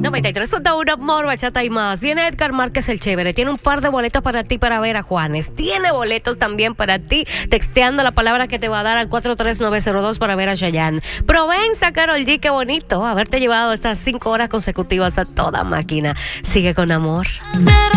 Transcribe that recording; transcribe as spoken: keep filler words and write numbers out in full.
noventa y tres punto uno, Amor, Bachata y más. Viene Edgar Márquez el Chévere. Tiene un par de boletos para ti para ver a Juanes. Tiene boletos también para ti, texteando la palabra que te va a dar al cuatro tres nueve cero dos para ver a Chayanne. Provenza, Karol G, qué bonito haberte llevado estas cinco horas consecutivas a toda máquina. Sigue con Amor.